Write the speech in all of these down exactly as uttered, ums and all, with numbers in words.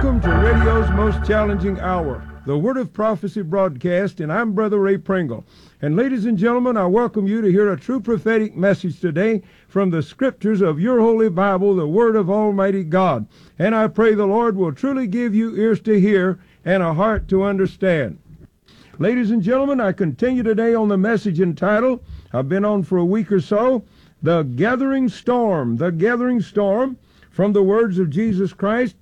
Welcome to radio's most challenging hour, the Word of Prophecy broadcast, and I'm Brother Ray Pringle. And ladies and gentlemen, I welcome you to hear a true prophetic message today from the scriptures of your Holy Bible, the Word of Almighty God. And I pray the Lord will truly give you ears to hear and a heart to understand. Ladies and gentlemen, I continue today on the message entitled, I've been on for a week or so, The Gathering Storm. The Gathering Storm, from the words of Jesus Christ.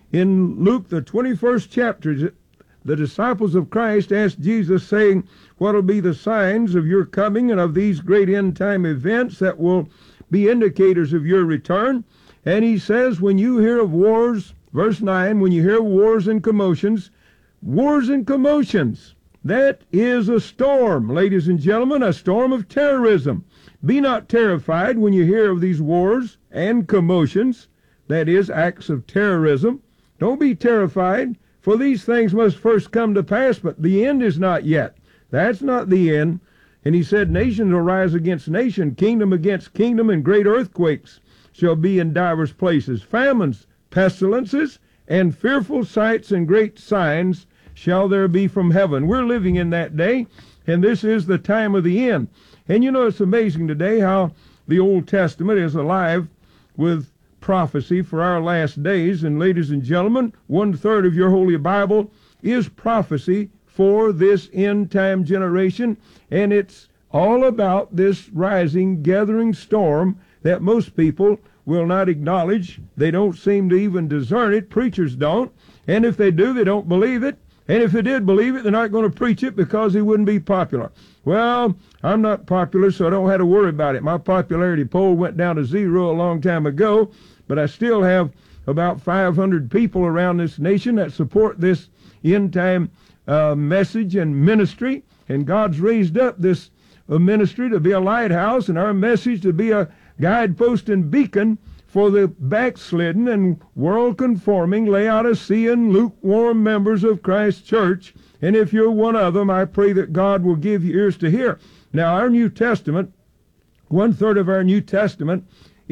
In Luke, the twenty-first chapter, the disciples of Christ asked Jesus, saying, what will be the signs of your coming and of these great end-time events that will be indicators of your return? And he says, when you hear of wars, verse nine, when you hear wars and commotions, wars and commotions, that is a storm, ladies and gentlemen, a storm of terrorism. Be not terrified when you hear of these wars and commotions, that is, acts of terrorism. Don't be terrified, for these things must first come to pass, but the end is not yet. That's not the end. And he said, nations will rise against nation, kingdom against kingdom, and great earthquakes shall be in divers places. Famines, pestilences, and fearful sights and great signs shall there be from heaven. We're living in that day, and this is the time of the end. And you know, it's amazing today how the Old Testament is alive with prophecy for our last days. And ladies and gentlemen, one-third of your Holy Bible is prophecy for this end-time generation, and it's all about this rising, gathering storm that most people will not acknowledge. They don't seem to even discern it. Preachers don't. And if they do, they don't believe it. And if they did believe it, they're not going to preach it because it wouldn't be popular. Well, I'm not popular, so I don't have to worry about it. My popularity poll went down to zero a long time ago, but I still have about five hundred people around this nation that support this end-time uh, message and ministry. And God's raised up this uh, ministry to be a lighthouse, and our message to be a guidepost and beacon for the backslidden and world-conforming, Laodicean, lukewarm members of Christ's church. And if you're one of them, I pray that God will give you ears to hear. Now, our New Testament, one-third of our New Testament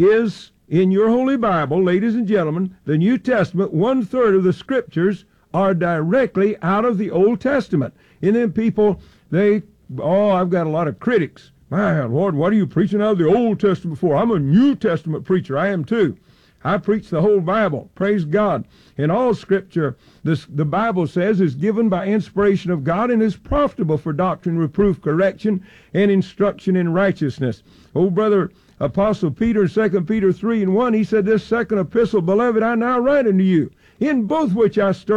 is in your Holy Bible, ladies and gentlemen. The New Testament, one-third of the scriptures are directly out of the Old Testament. And then people, they, oh, I've got a lot of critics. My Lord, what are you preaching out of the Old Testament for? I'm a New Testament preacher. I am too. I preach the whole Bible. Praise God. And all Scripture, this, the Bible says, is given by inspiration of God and is profitable for doctrine, reproof, correction, and instruction in righteousness. Oh, brother Apostle Peter, Second Peter three and one, he said, this second epistle, beloved, I now write unto you, in both which I stir